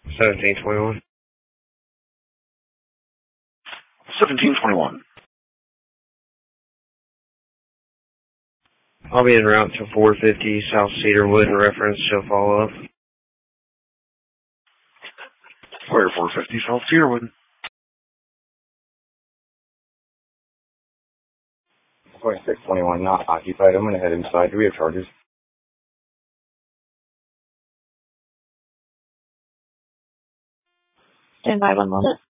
1721. 1721. I'll be en route to 450 South Cedarwood in reference to a follow-up. Where 450 South Cedarwood? 2621 not occupied. I'm going to head inside. Do we have charges? Stand by 1 moment.